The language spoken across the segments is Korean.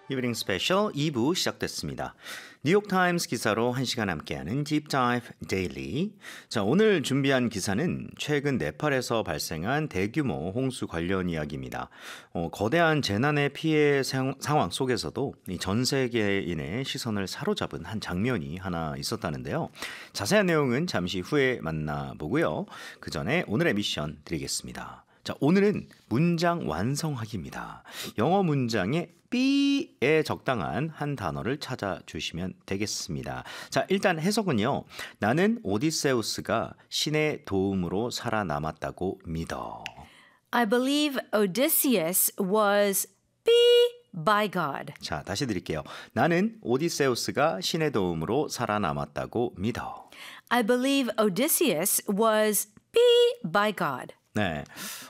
이브닝 스페셜 2부 시작됐습니다. 뉴욕타임스 기사로 1시간 함께하는 Deep Dive Daily. 자, 오늘 준비한 기사는 최근 네팔에서 발생한 대규모 홍수 관련 이야기입니다. 거대한 재난의 피해 상황 속에서도 전 세계인의 시선을 사로잡은 한 장면이 하나 있었다는데요. 자세한 내용은 잠시 후에 만나보고요. 그 전에 오늘의 미션 드리겠습니다. 자, 오늘은 문장 완성하기입니다. 영어 문장에 B에 적당한 한 단어를 찾아주시면 되겠습니다. 자, 일단 해석은요. 나는 오디세우스가 신의 도움으로 살아남았다고 믿어. I believe Odysseus was be by God. 자, 다시 드릴게요. 나는 오디세우스가 신의 도움으로 살아남았다고 믿어. I believe Odysseus was be by God. 네,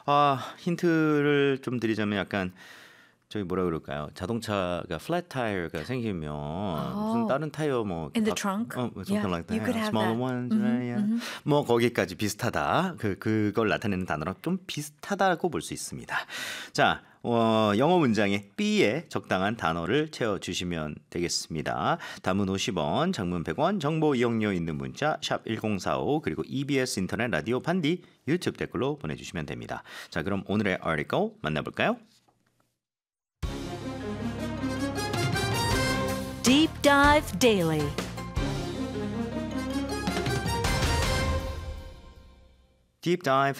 힌트를 좀 드리자면 약간 저기 뭐라 그럴까요? 자동차가 플랫 타이어가 생기면 무슨 다른 타이어 뭐 In the trunk? something like that. You could have Smaller that. ones, yeah. 뭐 거기까지 비슷하다. 그걸 나타내는 단어랑 좀 비슷하다고 볼 수 있습니다. 자, 영어 문장에 B에 적당한 단어를 채워주시면 되겠습니다. 단문 50원, 장문 100원, 정보 이용료 있는 문자 샵 1045 그리고 EBS 인터넷 라디오 반디 유튜브 댓글로 보내주시면 됩니다. 자, 그럼 오늘의 article 만나볼까요? Deep Dive Daily. Deep Dive